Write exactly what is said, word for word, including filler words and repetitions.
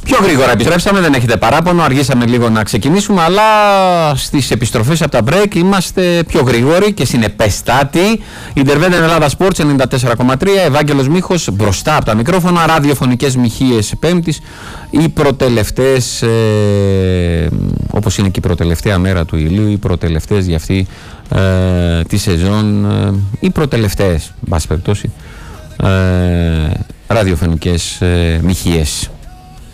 Πιο γρήγορα επιστρέψαμε, δεν έχετε παράπονο, αργήσαμε λίγο να ξεκινήσουμε, αλλά στις επιστροφές από τα break είμαστε πιο γρήγοροι και συνεπεστάτοι. Ιντερβέντεν Ελλάδα Sports ενενήντα τέσσερα κόμμα τρία, Ευάγγελος Μίχος μπροστά από τα μικρόφωνα, ραδιοφωνικές μοιχείες Πέμπτης, οι προτελευτές, ε, όπως είναι και η προτελευταία μέρα του ηλίου, οι προτελευτές για αυτή ε, τη σεζόν, ε, οι προτελευτές, εν πάση περιπτώσει, ε, ραδιοφωνικές ε, μοιχείες.